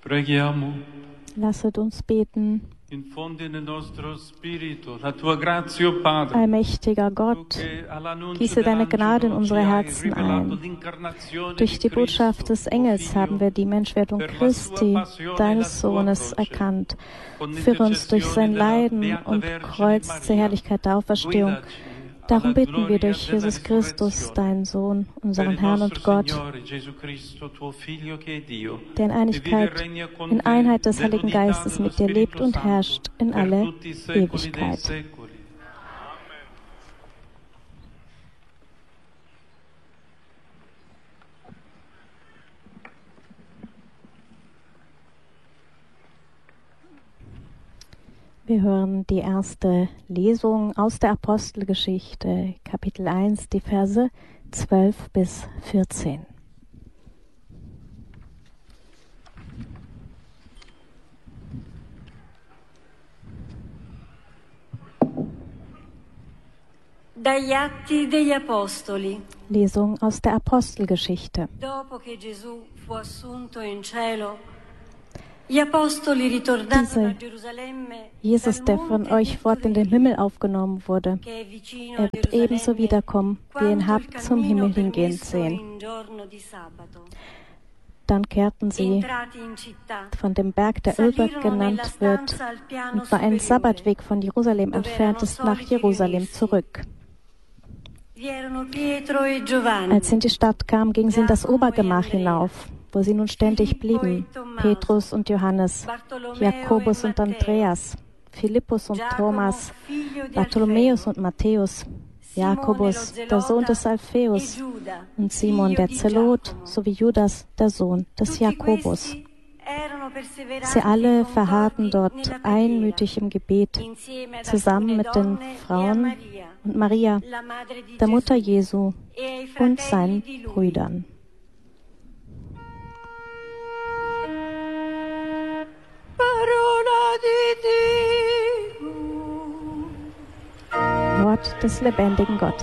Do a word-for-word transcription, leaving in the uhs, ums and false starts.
Preghiamo. Lasset uns beten. Infondi nel nostro spirito la tua grazia, o Padre. Allmächtiger Gott, gieße deine Gnade in unsere Herzen ein. Durch die Botschaft des Engels haben wir die Menschwerdung Christi, deines Sohnes, erkannt. Führe uns durch sein Leiden und Kreuz zur Herrlichkeit der Auferstehung. Darum bitten wir durch Jesus Christus, deinen Sohn, unseren Herrn und Gott, der in Einigkeit, in Einheit des Heiligen Geistes mit dir lebt und herrscht in alle Ewigkeit. Wir hören die erste Lesung aus der Apostelgeschichte, Kapitel eins, die Verse zwölf bis vierzehn. Dagli Atti degli Apostoli. Lesung aus der Apostelgeschichte. Dopo che Gesù fu assunto in cielo, gli apostoli ritornarono a Gerusalemme. Jesus, der von euch fort in den Himmel aufgenommen wurde, er wird ebenso wiederkommen, wie ihr ihn habt zum Himmel hingehen sehen. Dann kehrten sie von dem Berg, der Ölberg genannt wird, und war ein Sabbatweg von Jerusalem entfernt ist, nach Jerusalem zurück. Als sie in die Stadt kamen, gingen sie in das Obergemach hinauf, wo sie nun ständig blieben, Petrus und Johannes, Jakobus und Andreas, Philippus und Thomas, Bartholomäus und Matthäus, Jakobus, der Sohn des Alpheus, und Simon der Zelot, sowie Judas, der Sohn des Jakobus. Sie alle verharrten dort einmütig im Gebet, zusammen mit den Frauen und Maria, der Mutter Jesu, und seinen Brüdern. Wort des lebendigen Gottes.